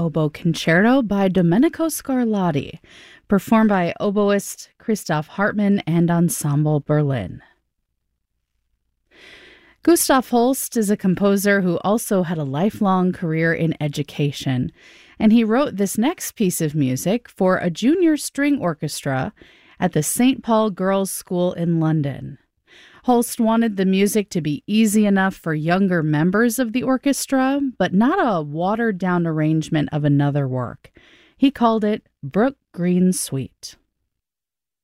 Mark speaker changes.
Speaker 1: Oboe Concerto by Domenico Scarlatti, performed by oboist Christoph Hartmann and Ensemble Berlin. Gustav Holst is a composer who also had a lifelong career in education, and he wrote this next piece of music for a junior string orchestra at the St. Paul Girls' School in London. Holst wanted the music to be easy enough for younger members of the orchestra, but not a watered-down arrangement of another work. He called it Brook Green Suite.